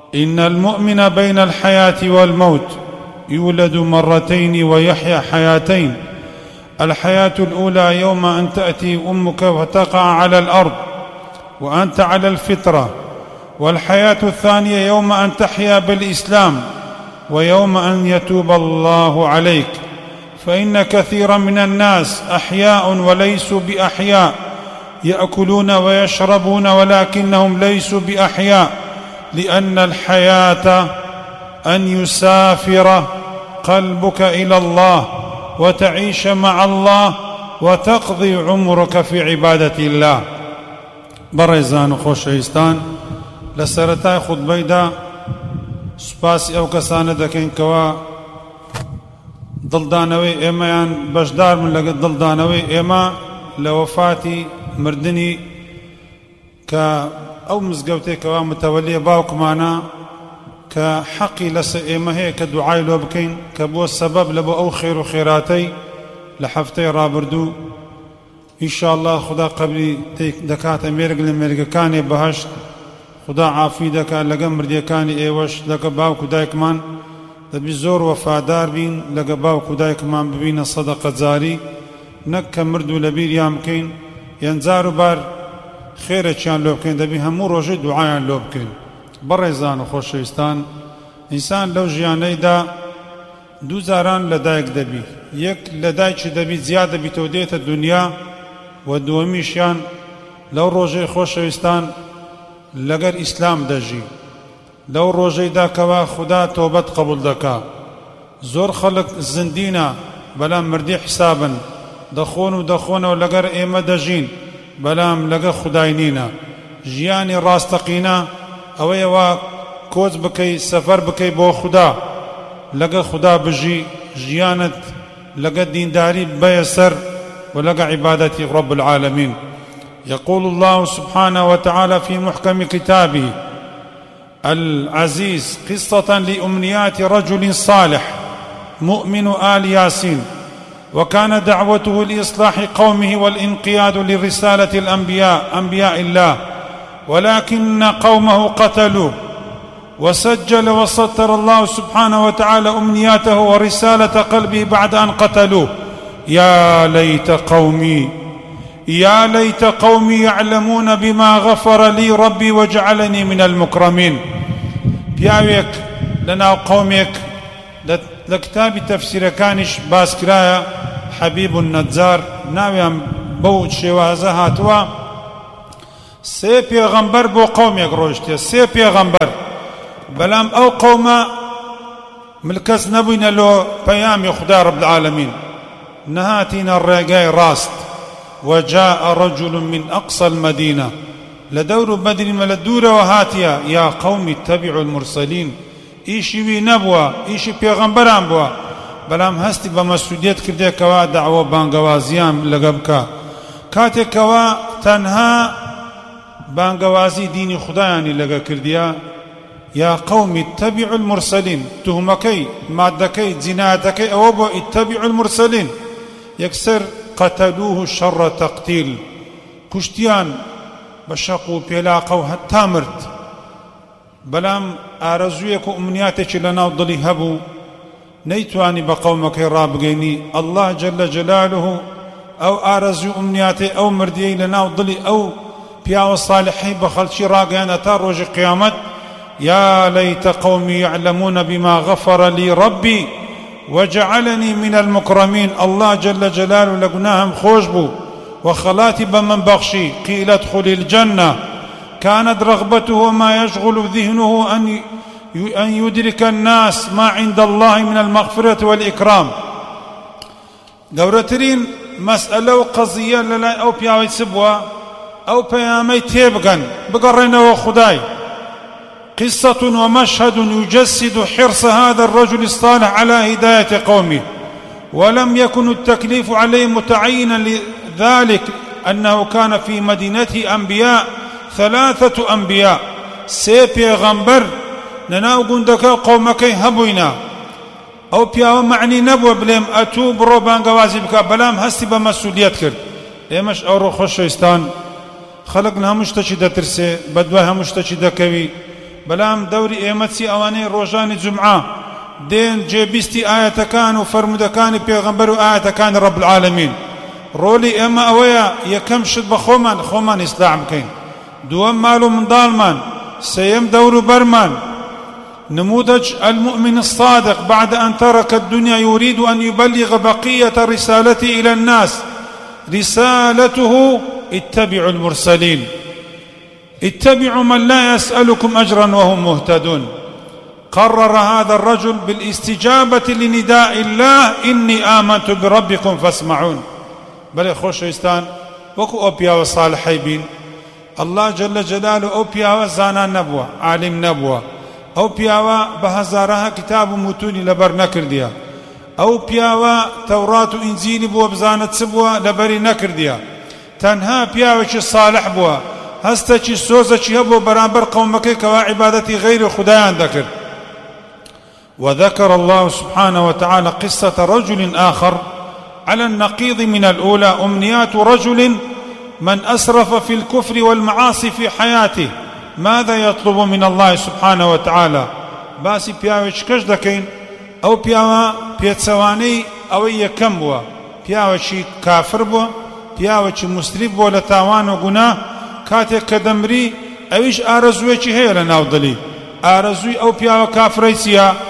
إن المؤمن بين الحياة والموت يولد مرتين ويحيا حياتين. الحياة الأولى يوم أن تأتي أمك وتقع على الأرض وأنت على الفطرة، والحياة الثانية يوم أن تحيا بالإسلام ويوم أن يتوب الله عليك. فإن كثيرا من الناس أحياء وليسوا بأحياء، يأكلون ويشربون ولكنهم ليسوا بأحياء، لأن الحياة أن يسافر قلبك إلى الله وتعيش مع الله وتقضي عمرك في عبادة الله. بەڕێزان و خۆشەویستان، لە سەرەتای خوتبەیدا سوپاسی ئەو کەسانە دەکەین کەوا دڵدانەوەی ئێمەیان بەشدار من لەگەڵ دڵدانەوەی ئێمە لە وەفاتی مردنی کە ئەو مزگەوتێکەوە متەوەلیە باوکمانە کە حەقی لەسەر ئێمە هەیە کە دوعای لۆ بکەین کە بۆ سەبەب لە بۆ ئەو خێر و خێراتەی لە هەفتەی ڕابردوو ئینشاءالله خدا قەبری دەکاتە مێرگ لە مێرگەکانی بەهەشت، خدا عافی دەکات لەگە مردیەکانی ئێوەش لەگە باوک و دایکمان دەبی زۆر وەفادار بین، لەگە باوک و دایکمان ببینە سەدەقە جاری، نەک کە مرد و لە بیریان بکەین یان جار و بار خێرێکیان لۆ بکەین، دەبی هەموو ڕۆژەی دوعایان لۆ بکەین. بەڕێزان و خۆشەویستان، ئینسان لەو ژیانەیدا دوو جاران لە دایک دەبی، یەک لە دایکی دەبی جیا دەبیتەوە دێتە دنیا، و دووەمیشیان لەو ڕۆژەی خۆشەویستان لەگەر ئیسلام دەژی، لەو ڕۆژەیدا کەوا خدا تۆبەت قبول دەکا. زۆر خەڵک زندینە بەلام مردی حسابن، دەخۆن و دەخۆنەوە لەگەر ئێمە دەژین بەلام لەگە خودای نینە. ژیانی ڕاستەقینە ئەوەیەوە کۆچ بکەی سەفەر بکەی بۆ خدا، لەگە خدا بژی، ژیانت لەگە دینداری بەیە سەر ولقى عبادة رب العالمين. يقول الله سبحانه وتعالى في محكم كتابه العزيز قصة لأمنيات رجل صالح مؤمن آل ياسين، وكان دعوته لإصلاح قومه والانقياد لرسالة الأنبياء أنبياء الله، ولكن قومه قتلوه، وسجل وسطر الله سبحانه وتعالى أمنياته ورسالة قلبه بعد أن قتلوه. يا ليت قومي يعلمون بما غفر لي ربي وجعلني من المكرمين. پیاوێک لەناو قومێک لە کتابی تەفسیرەکانیش باس کرایە، حەبیب النەجار ناویان بەو شێوازە هاتووە. سێ پێغەمبەر بۆ قومێک ڕۆیشتە، سێ پێغەمبەر، بەلام ئەو قومە ملکەس نەبووینە لۆ پەیامی خدا رب العالمین، نهاتنا الرقاي راست. وجاء رجل من أقصى المدينة لدور بدر ملدور وهاتيا يا قوم اتبعوا المرسلين. إيشي بي نبوة إيشي بيغمبران بوا، بلام هستي بمسوديت كردي كوا دعوة بانقوازيان لقبكا كاتي كوا تنها بانقوازي ديني خدایانی لقا كرديا. يا قوم اتبعوا المرسلين، تهمكي مادكي جناتكي أوبو اتبعوا المرسلين. يكسر قتلوه شر تقتيل، كشتيان بشقوا بيلاقوا حتى مرت، بلام آرزويك وأمنياتك لنا وضلي هبو نيتواني بقومك رابقيني. الله جل جلاله أو آرزو أمنياتي أو مردي لنا وضلي أو بياو الصالحين بخلشي راقيان أتاروج قيامت. يا ليت قومي يعلمون بما غفر لي ربي وجعلني من المكرمين. الله جل جلاله لقناهم خوشبو وخلاتي بمن بخشي. قيل ادخل الجنة، كانت رغبته وما يشغل ذهنه أن يدرك الناس ما عند الله من المغفرة والإكرام. قورترين مسألة وقضية للا أو بياوي سبوا أو بيامي تيبغن بقرين وخداي. قصة ومشهد يجسد حرص هذا الرجل الصالح على هداية قومه، ولم يكن التكليف عليه متعينا لذلك، أنه كان في مدينته أنبياء، 3 أنبياء، سي پیغمبر نناو قندك قومك هبوينا أو بياو معني نبوة بلهم أتوب روبان قوازي بكا، بلام هستي بمسؤوليات كرد. إيمش أورو خوشوستان خلقنا همشتشي دا ترسي بدوها همشتشي دا كوي بەڵام دەوری ئێمەچی ئەوانەی ڕۆژانی جومعە دێن جێبیستی ئاەتەکان و فەرمودەکانی پێغەمبەر و ئاەتەکانی ڕەب العالەمین. ڕۆلی ئێمە ئەوەیە یەکەم شت بە خۆمان ئیسلاح بکەین، دووەم ماڵ و منداڵمان، سێیەم دەور و بەرمان. نموذج المؤمن الصادق بعد أن ترك الدنيا يريد أن يبلغ بقية رسالته إلى الناس. رسالته اتبعوا المرسلين، اتبعوا من لا يسألكم أجرا وهم مهتدون. قرر هذا الرجل بالاستجابة لنداء الله إني آمنت بربكم فاسمعون. بل خوشويستان وكو أوبيا وصالحي بين الله جل جلاله أوبيا وزانان نبوة عالم نبوة أو بياوا بهزارها كتاب متوني لبر نكرديا أو بياوا توراة إنجيل بوا بزانة سبوا لبري نكرديا تنها بياوا شي صالح بوا هستا شي سوزا شي هبوا برامبر قومك كوا عبادتي غير خدایان ذكر. وذكر الله سبحانه وتعالى قصة رجل آخر على النقيض من الأولى، أمنيات رجل من أسرف في الكفر والمعاصي في حياته ماذا يطلب من الله سبحانه وتعالى. باسي بياوش كش دكين أو بياوا بيتسواني أو يكم بوا بياوشي كافر بوا بياوشي مسرف بوا لتاوان وقناه كاتك كدمري أويش آرزويشي هي لناو دلي آرزوي أو بياوا كافريسيا